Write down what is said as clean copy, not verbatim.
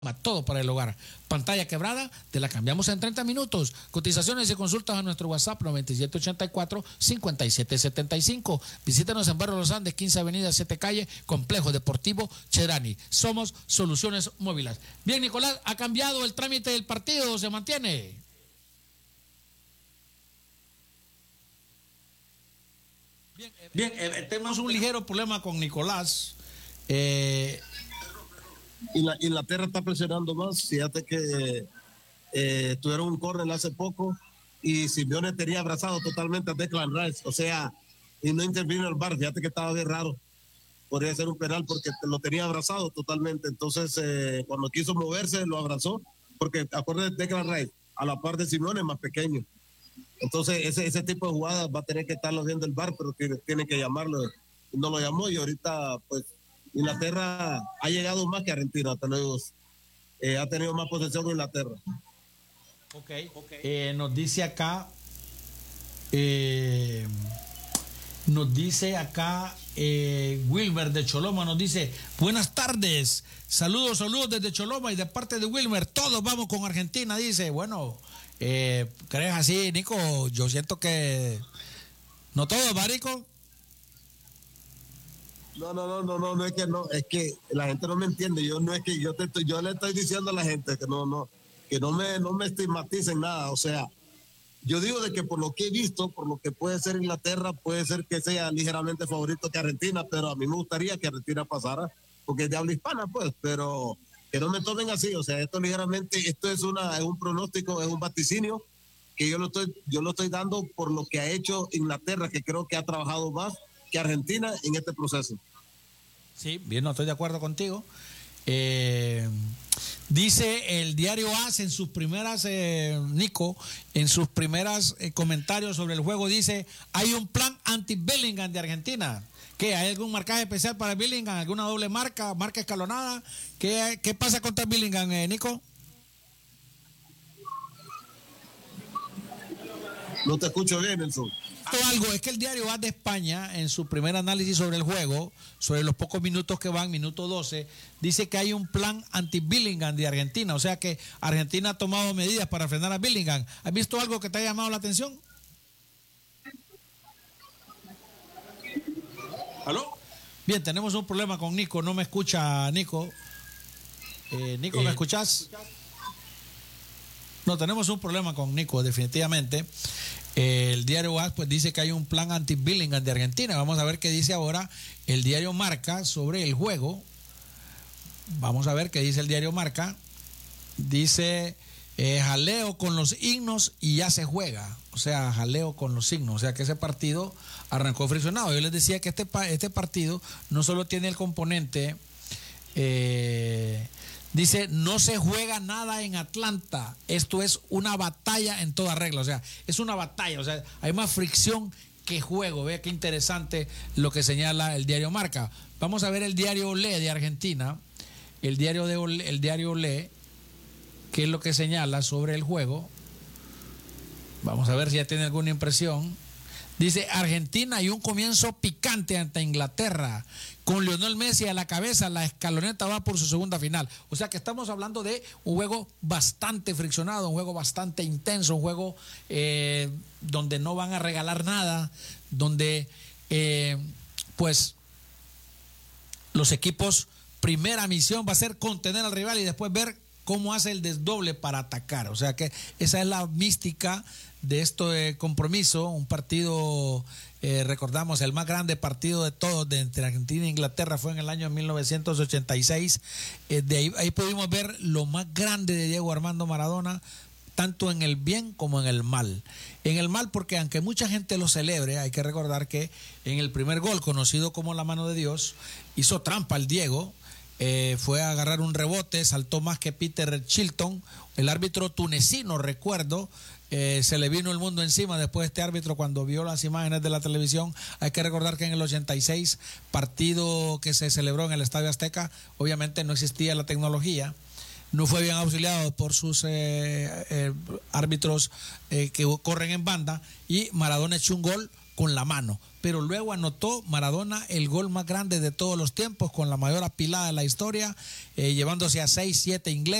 todo para el hogar. Pantalla quebrada, te la cambiamos en 30 minutos. Cotizaciones y consultas a nuestro WhatsApp 9784-5775. Visítanos en Barrio Los Andes, 15 Avenida 7 Calle, Complejo Deportivo Cherani. Somos Soluciones Móviles. Bien, Nicolás, ¿ha cambiado el trámite del partido o se mantiene? Bien, tenemos un ligero problema con Nicolás. Inglaterra está presionando más. Fíjate que tuvieron un córner hace poco y Simeone tenía abrazado totalmente a Declan Rice, o sea, y no intervino el VAR. Fíjate que estaba bien raro. Podría ser un penal porque lo tenía abrazado totalmente. Entonces, cuando quiso moverse, lo abrazó, porque acuérdense, Declan Rice, a la par de Simeone, es más pequeño. Entonces, ese tipo de jugadas va a tener que estarlo viendo el VAR, pero tiene que llamarlo. No lo llamó y ahorita, pues, Inglaterra ha llegado más que Argentina. Ha tenido más posesión que Inglaterra. Okay. Nos dice acá Wilmer de Choloma, nos dice: buenas tardes, saludos desde Choloma, y de parte de Wilmer, todos vamos con Argentina, dice. Bueno, ¿crees así, Nico? Yo siento que no todos, marico. No, es que la gente no me entiende. Yo le estoy diciendo a la gente que no me estigmaticen nada. O sea, yo digo de que por lo que he visto, por lo que puede ser Inglaterra, puede ser que sea ligeramente favorito que Argentina, pero a mí me gustaría que Argentina pasara, porque es de habla hispana, pues, pero que no me tomen así. O sea, esto es un pronóstico, es un vaticinio que yo lo estoy dando por lo que ha hecho Inglaterra, que creo que ha trabajado más que Argentina en este proceso. Sí, bien, no estoy de acuerdo contigo. Dice el diario AS en sus primeras, Nico, en sus primeras comentarios sobre el juego, dice: hay un plan anti-Bellingham de Argentina. ¿Qué? ¿Hay algún marcaje especial para Bellingham? ¿Alguna doble marca escalonada? ¿Qué pasa contra Bellingham, Nico? No te escucho bien, Nelson. Es que el diario AS de España, en su primer análisis sobre el juego, sobre los pocos minutos que van, minuto 12, dice que hay un plan anti-Bellingham de Argentina, o sea que Argentina ha tomado medidas para frenar a Bellingham. ¿Has visto algo que te haya llamado la atención? ¿Aló? Bien, tenemos un problema con Nico, no me escucha Nico. Nico, ¿me escuchás? No, tenemos un problema con Nico, definitivamente. El diario AS pues dice que hay un plan anti-Bellingham de Argentina. Vamos a ver qué dice ahora el diario Marca sobre el juego. Vamos a ver qué dice el diario Marca. Dice: jaleo con los himnos y ya se juega. O sea, jaleo con los himnos. O sea que ese partido arrancó friccionado. Yo les decía que este partido no solo tiene el componente... dice: no se juega nada en Atlanta. Esto es una batalla en toda regla. O sea, es una batalla. O sea, hay más fricción que juego. Vea qué interesante lo que señala el diario Marca. Vamos a ver el diario Olé de Argentina. El diario Olé, qué es lo que señala sobre el juego. Vamos a ver si ya tiene alguna impresión. Dice: Argentina y un comienzo picante ante Inglaterra. Con Lionel Messi a la cabeza, la escaloneta va por su segunda final. O sea que estamos hablando de un juego bastante friccionado, un juego bastante intenso, un juego donde no van a regalar nada, donde pues los equipos, primera misión va a ser contener al rival y después ver cómo hace el desdoble para atacar. O sea que esa es la mística de este compromiso, un partido, recordamos, el más grande partido de todos entre Argentina e Inglaterra fue en el año 1986. Ahí pudimos ver lo más grande de Diego Armando Maradona, tanto en el bien como en el mal. En el mal porque aunque mucha gente lo celebre, hay que recordar que en el primer gol, conocido como la mano de Dios, hizo trampa el Diego. Fue a agarrar un rebote, saltó más que Peter Shilton, el árbitro tunecino, recuerdo. Se le vino el mundo encima después de este árbitro cuando vio las imágenes de la televisión. Hay que recordar que en el 86, partido que se celebró en el Estadio Azteca, obviamente no existía la tecnología, no fue bien auxiliado por sus árbitros que corren en banda, y Maradona echó un gol con la mano. Pero luego anotó Maradona el gol más grande de todos los tiempos, con la mayor apilada de la historia, llevándose a 6-7 ingleses.